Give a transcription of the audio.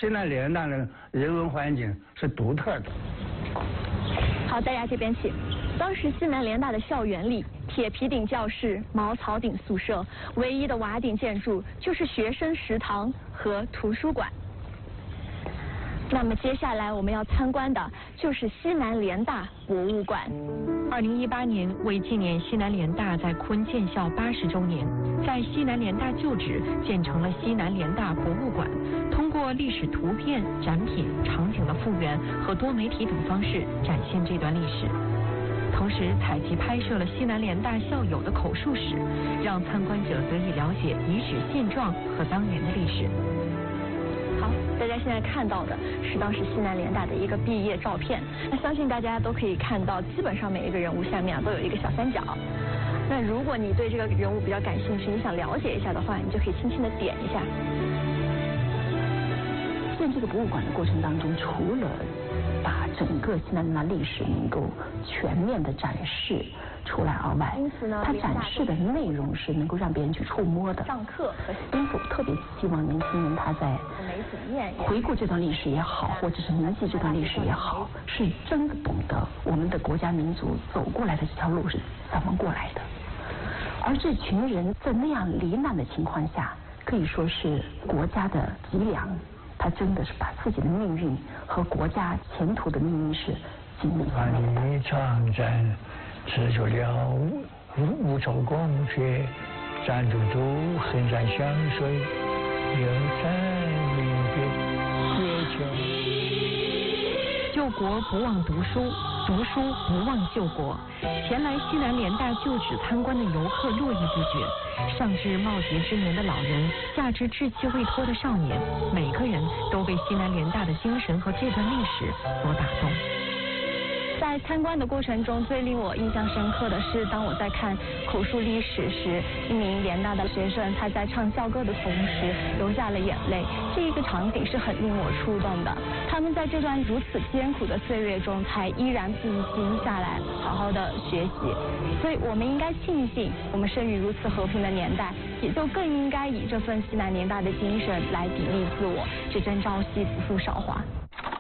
西南联大的人文环境是独特的。 好，大家这边请。当时西南联大的校园里，铁皮顶教室、茅草顶宿舍，唯一的瓦顶建筑就是学生食堂和图书馆。那么接下来我们要参观的就是西南联大博物馆。 2018年为纪念西南联大在昆建校80周年，在西南联大旧址建成了西南联大博物馆，通过历史图片、展品、场景的复原和多媒体等方式展现这段历史。同时采集拍摄了西南联大校友的口述史，让参观者得以了解遗址现状和当年的历史。 好，大家现在看到的是当时西南联大的一个毕业照片。那相信大家都可以看到，基本上每一个人物下面都有一个小三角。那如果你对这个人物比较感兴趣，你想了解一下的话，你就可以轻轻的点一下。 建这个博物馆的过程当中，除了把整个西南联大历史能够全面的展示出来而外，它展示的内容是能够让别人去触摸的。 上课和因此，我特别希望年轻人他在回顾这段历史也好，或者是铭记这段历史也好，是真的懂得我们的国家民族走过来的这条路是怎么过来的。而这群人在那样罹难的情况下，可以说是国家的脊梁。他真的是把自己的命运和国家前途的命运是紧密相连的。 一场战，持久了无愁宫阙，战卒都横山相随，犹在明月月球。 救国不忘读书，读书不忘救国。前来西南联大旧址参观的游客络绎不绝，上至耄耋之年的老人，下至稚气未脱的少年，每个人都被西南联大的精神和这段历史所打动。 在参观的过程中，最令我印象深刻的是，当我在看口述历史时，一名联大的学生他在唱校歌的同时流下了眼泪。这一个场景是很令我触动的。他们在这段如此艰苦的岁月中，才依然闭心下来，好好的学习。所以，我们应该庆幸我们生于如此和平的年代，也就更应该以这份西南联大的精神来砥砺自我，只争朝夕，不负韶华。